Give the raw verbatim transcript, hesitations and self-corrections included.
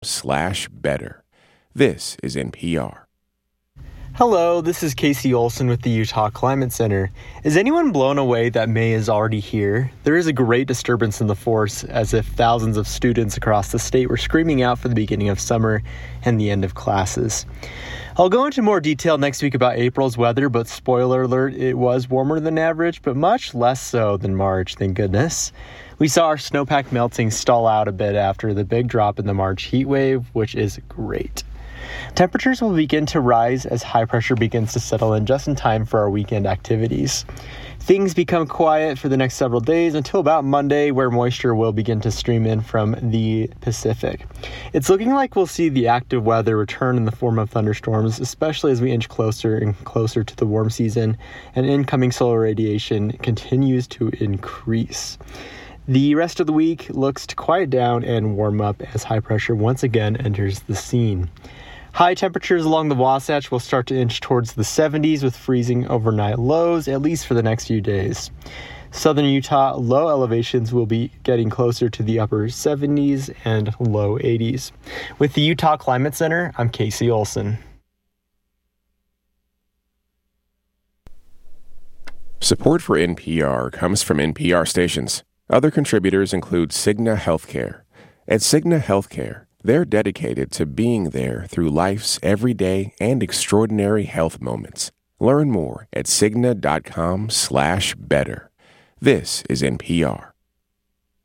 slash better. This is N P R. Hello, this is Casey Olson with the Utah Climate Center. Is anyone blown away that May is already here? There is a great disturbance in the force, as if thousands of students across the state were screaming out for the beginning of summer and the end of classes. I'll go into more detail next week about April's weather, but spoiler alert, it was warmer than average, but much less so than March, thank goodness. We saw our snowpack melting stall out a bit after the big drop in the March heat wave, which is great. Temperatures will begin to rise as high pressure begins to settle in just in time for our weekend activities. Things become quiet for the next several days until about Monday, where moisture will begin to stream in from the Pacific. It's looking like we'll see the active weather return in the form of thunderstorms, especially as we inch closer and closer to the warm season, and incoming solar radiation continues to increase. The rest of the week looks to quiet down and warm up as high pressure once again enters the scene. High temperatures along the Wasatch will start to inch towards the seventies with freezing overnight lows, at least for the next few days. Southern Utah low elevations will be getting closer to the upper seventies and low eighties. With the Utah Climate Center, I'm Casey Olson. Support for N P R comes from N P R stations. Other contributors include Cigna Healthcare. At Cigna Healthcare, they're dedicated to being there through life's everyday and extraordinary health moments. Learn more at Cigna dot com slash better. This is N P R.